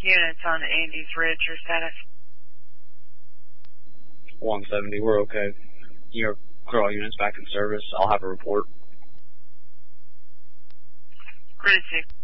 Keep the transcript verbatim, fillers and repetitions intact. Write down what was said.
Units on Andes Ridge, your status? one seventy, we're okay. You're put all units back in service. I'll have a report. Grid six.